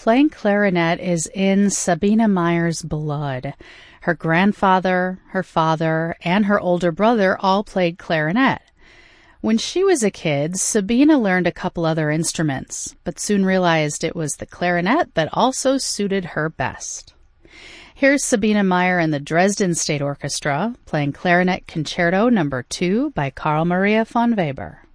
playing clarinet is in Sabine Meyer's blood. Her grandfather, her father, and her older brother all played clarinet. When she was a kid, Sabine learned a couple other instruments, but soon realized it was the clarinet that also suited her best. Here's Sabine Meyer and the Dresden State Orchestra playing Clarinet Concerto No. 2 by Carl Maria von Weber.